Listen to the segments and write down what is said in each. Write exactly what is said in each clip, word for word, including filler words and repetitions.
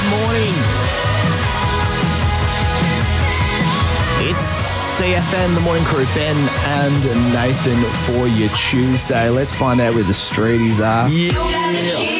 morning. It's C F M, the morning crew, Ben and Nathan for your Tuesday. Let's find out where the streeties are. Yeah.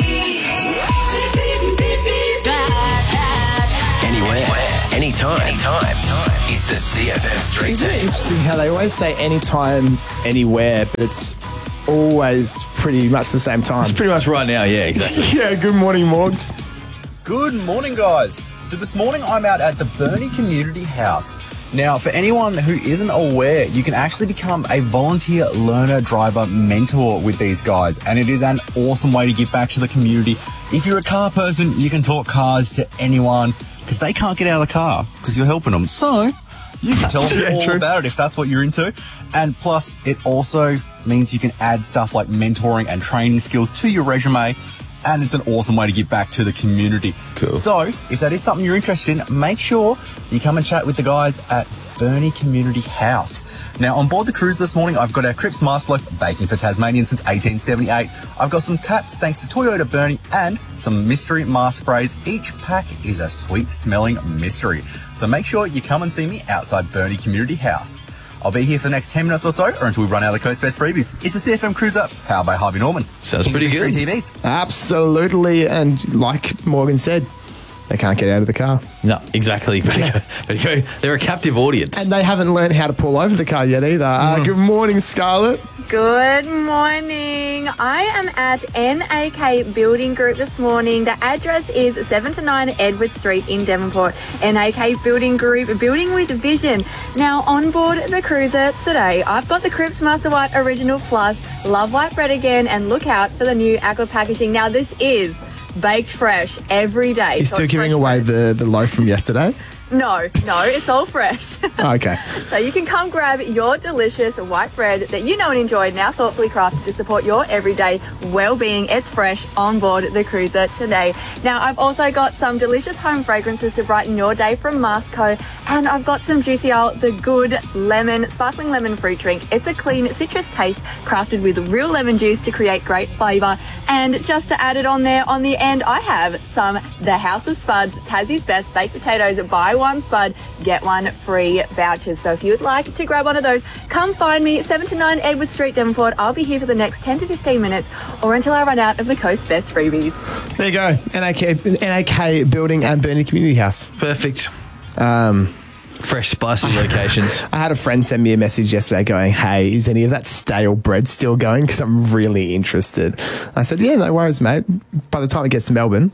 Anywhere, anytime, anytime. It's the C F M Street Isn't it Team. interesting how they always say anytime, anywhere, but it's always pretty much the same time? It's pretty much right now, yeah, exactly. Yeah, good morning, Morgs. Good morning, guys. So this morning I'm out at the Burnie Community House. Now, for anyone who isn't aware, you can actually become a volunteer learner driver mentor with these guys, and it is an awesome way to give back to the community. If you're a car person, you can talk cars to anyone because they can't get out of the car because you're helping them. So you can tell them Yeah, all true. about it if that's what you're into. And plus, it also means you can add stuff like mentoring and training skills to your resume. And it's an awesome way to give back to the community. Cool. So, if that is something you're interested in, make sure you come and chat with the guys at Burnie Community House. Now, on board the cruise this morning, I've got our Cripps Master Loaf, baking for Tasmanians since eighteen seventy-eight. I've got some caps thanks to Toyota Burnie and some mystery mask sprays. Each pack is a sweet-smelling mystery. So make sure you come and see me outside Burnie Community House. I'll be here for the next ten minutes or so, or until we run out of the Coast Best freebies. It's the C F M Cruiser, powered by Harvey Norman. Sounds King pretty of Mystery good. T Vs. Absolutely, and like Morgan said, they can't get out of the car. No, exactly. Better go, better go. They're a captive audience. And they haven't learned how to pull over the car yet either. Uh, good morning, Scarlett. Good morning. I am at N A K Building Group this morning. The address is seven to nine Edward Street in Devonport. N A K Building Group, building with vision. Now, on board the cruiser today, I've got the Cripps Master White Original Plus, love white bread again, and look out for the new aqua packaging. Now, this is baked fresh every day. You're so still it's giving fresh away bread. the, the loaf from yesterday? No, no, it's all fresh. Okay. So you can come grab your delicious white bread that you know and enjoy, now thoughtfully crafted to support your everyday well-being. It's fresh on board the cruiser today. Now, I've also got some delicious home fragrances to brighten your day from Marsco, and I've got some Juicy Owl, the good lemon, sparkling lemon fruit drink. It's a clean citrus taste crafted with real lemon juice to create great flavour. And just to add it on there, on the end, I have some The House of Spuds, Tassie's Best Baked Potatoes. Buy one spud, get one free vouchers. So if you would like to grab one of those, come find me, seven to nine Edward Street, Devonport. I'll be here for the next ten to fifteen minutes or until I run out of the Coast Best freebies. There you go. N A K, N A K Building and Burnie Community House. Perfect. Um, Fresh, spicy locations. I had a friend send me a message yesterday going, hey, is any of that stale bread still going? Because I'm really interested. I said, yeah, no worries, mate. By the time it gets to Melbourne,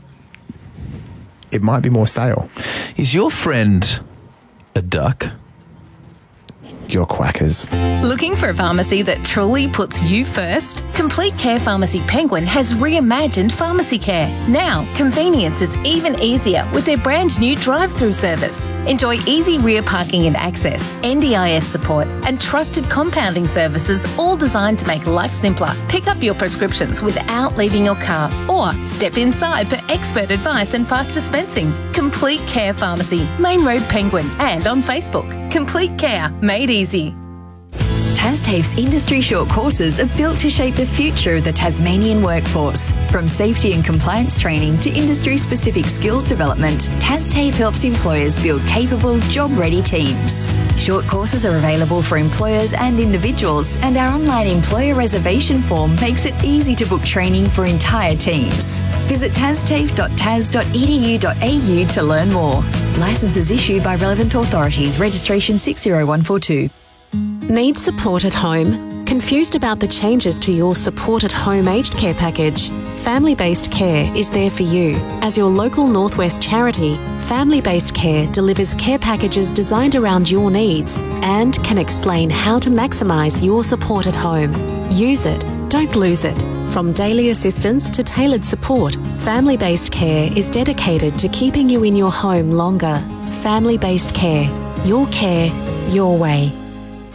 it might be more stale. Is your friend a duck? You're quackers. Looking for a pharmacy that truly puts you first? Complete Care Pharmacy Penguin has reimagined pharmacy care. Now, convenience is even easier with their brand new drive-through service. Enjoy easy rear parking and access, N D I S support, and trusted compounding services, all designed to make life simpler. Pick up your prescriptions without leaving your car, or step inside for expert advice and fast dispensing. Complete Care Pharmacy, Main Road Penguin, and on Facebook. Complete Care, made easy. TasTAFE's industry short courses are built to shape the future of the Tasmanian workforce. From safety and compliance training to industry-specific skills development, TasTAFE helps employers build capable, job-ready teams. Short courses are available for employers and individuals, and our online employer reservation form makes it easy to book training for entire teams. Visit tastafe dot tas dot e d u dot a u to learn more. Licenses issued by relevant authorities. Registration six zero one four two. Need support at home? Confused about the changes to your Support at Home aged care package? Family Based Care is there for you. As your local Northwest charity, Family Based Care delivers care packages designed around your needs and can explain how to maximise your support at home. Use it, don't lose it. From daily assistance to tailored support, Family Based Care is dedicated to keeping you in your home longer. Family Based Care. Your care, your way.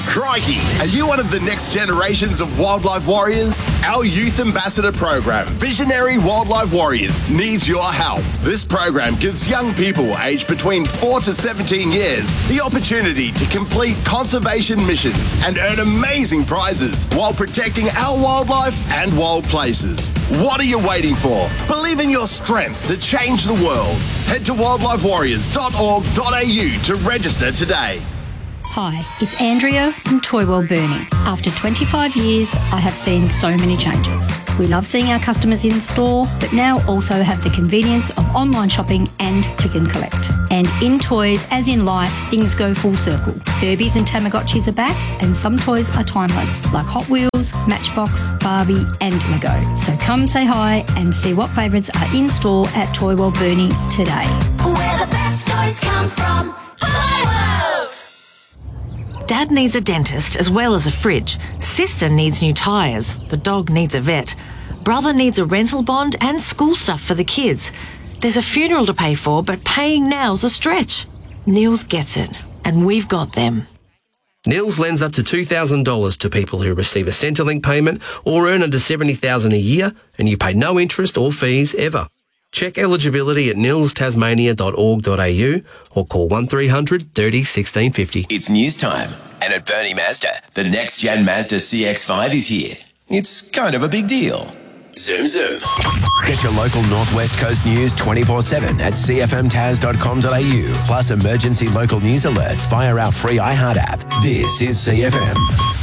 Crikey! Are you one of the next generations of wildlife warriors? Our youth ambassador program, Visionary Wildlife Warriors, needs your help. This program gives young people aged between four to seventeen years the opportunity to complete conservation missions and earn amazing prizes while protecting our wildlife and wild places. What are you waiting for? Believe in your strength to change the world. Head to wildlife warriors dot org dot a u to register today. Hi, it's Andrea from Toy World Burnie. After twenty-five years, I have seen so many changes. We love seeing our customers in store, but now also have the convenience of online shopping and click and collect. And in toys, as in life, things go full circle. Furbies and Tamagotchis are back, and some toys are timeless, like Hot Wheels, Matchbox, Barbie and Lego. So come say hi and see what favourites are in store at Toy World Burnie today. Where the best toys come from, Toy World! Dad needs a dentist as well as a fridge. Sister needs new tyres. The dog needs a vet. Brother needs a rental bond and school stuff for the kids. There's a funeral to pay for, but paying now's a stretch. Nils gets it, and we've got them. Nils lends up to two thousand dollars to people who receive a Centrelink payment or earn under seventy thousand dollars a year, and you pay no interest or fees ever. Check eligibility at nils tasmania dot org dot a u or call one three hundred thirty sixteen fifty. It's news time, and at Bernie Mazda, the next-gen Mazda C X five is here. It's kind of a big deal. Zoom, zoom. Get your local Northwest Coast news twenty-four seven at c f m tas dot com dot a u, plus emergency local news alerts via our free iHeart app. This is C F M.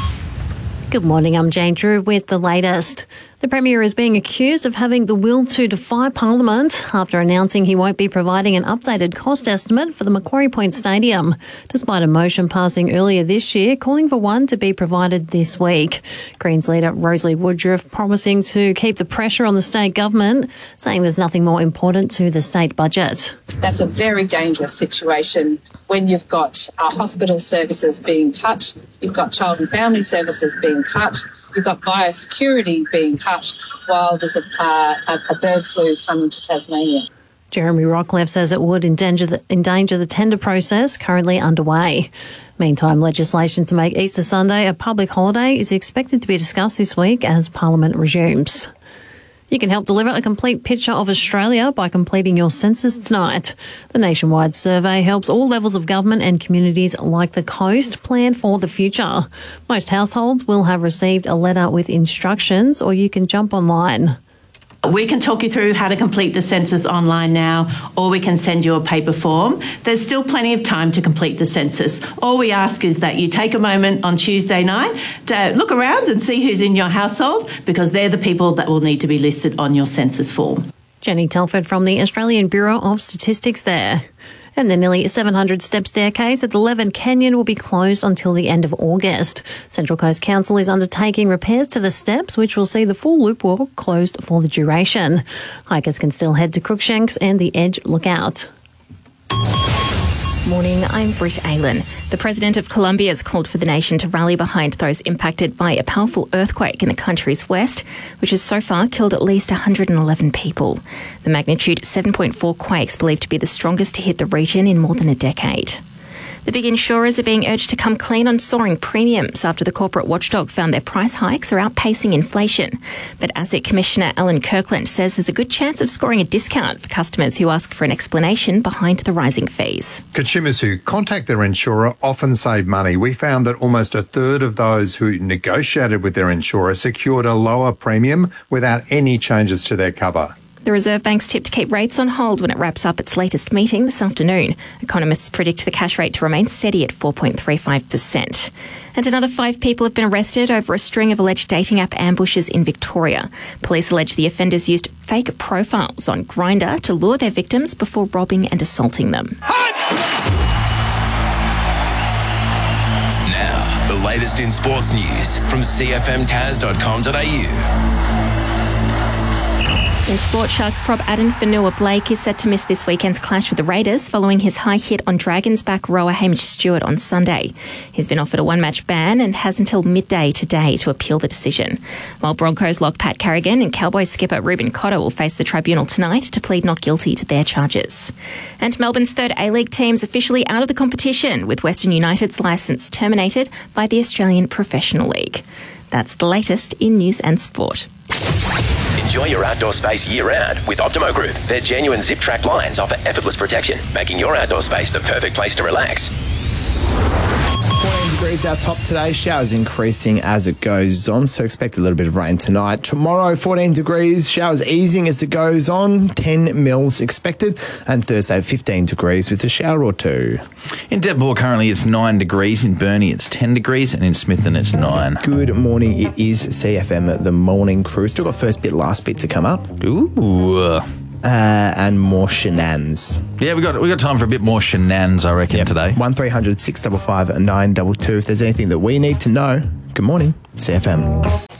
Good morning, I'm Jane Drew with the latest. The Premier is being accused of having the will to defy Parliament after announcing he won't be providing an updated cost estimate for the Macquarie Point Stadium, despite a motion passing earlier this year calling for one to be provided this week. Greens leader Rosalie Woodruff promising to keep the pressure on the state government, saying there's nothing more important to the state budget. That's a very dangerous situation when you've got uh, hospital services being cut, you've got child and family services being cut, you've got biosecurity being cut while there's a, uh, a, a bird flu coming to Tasmania. Jeremy Rockcliffe says it would endanger the, endanger the tender process currently underway. Meantime, legislation to make Easter Sunday a public holiday is expected to be discussed this week as Parliament resumes. You can help deliver a complete picture of Australia by completing your census tonight. The nationwide survey helps all levels of government and communities like the coast plan for the future. Most households will have received a letter with instructions, or you can jump online. We can talk you through how to complete the census online now, or we can send you a paper form. There's still plenty of time to complete the census. All we ask is that you take a moment on Tuesday night to look around and see who's in your household, because they're the people that will need to be listed on your census form. Jenny Telford from the Australian Bureau of Statistics there. And the nearly seven hundred step staircase at the Leven Canyon will be closed until the end of August. Central Coast Council is undertaking repairs to the steps, which will see the full loop walk closed for the duration. Hikers can still head to Crookshanks and the Edge Lookout. Morning, I'm Britt Aylan. The President of Colombia has called for the nation to rally behind those impacted by a powerful earthquake in the country's west, which has so far killed at least one hundred eleven people. The magnitude seven point four quake is believed to be the strongest to hit the region in more than a decade. The big insurers are being urged to come clean on soaring premiums after the corporate watchdog found their price hikes are outpacing inflation. But Asset Commissioner Alan Kirkland says there's a good chance of scoring a discount for customers who ask for an explanation behind the rising fees. Consumers who contact their insurer often save money. We found that almost a third of those who negotiated with their insurer secured a lower premium without any changes to their cover. The Reserve Bank's tipped to keep rates on hold when it wraps up its latest meeting this afternoon. Economists predict the cash rate to remain steady at four point three five percent. And another five people have been arrested over a string of alleged dating app ambushes in Victoria. Police allege the offenders used fake profiles on Grindr to lure their victims before robbing and assaulting them. Now, the latest in sports news from c f m tas dot com dot a u. In sport, Sharks prop Adam Fanua-Blake is set to miss this weekend's clash with the Raiders following his high hit on Dragons back rower Hamish Stewart on Sunday. He's been offered a one-match ban and has until midday today to appeal the decision. While Broncos lock Pat Carrigan and Cowboys skipper Ruben Cotter will face the tribunal tonight to plead not guilty to their charges. And Melbourne's third A-League team's officially out of the competition, with Western United's licence terminated by the Australian Professional League. That's the latest in news and sport. Enjoy your outdoor space year-round with Optimo Group. Their genuine zip-track blinds offer effortless protection, making your outdoor space the perfect place to relax. fourteen degrees our top today. Showers increasing as it goes on, so expect a little bit of rain tonight. Tomorrow, fourteen degrees. Showers easing as it goes on. ten mils expected. And Thursday, fifteen degrees with a shower or two. In Devonport, currently it's nine degrees. In Burnie, it's ten degrees. And in Smithton, it's nine. Good morning. It is C F M, the morning crew. Still got first bit, last bit to come up. Ooh. Uh, and more shenanigans. Yeah, we got we got time for a bit more shenanigans, I reckon, yep. today. one three hundred six five five nine two two. If there's anything that we need to know, good morning, C F M.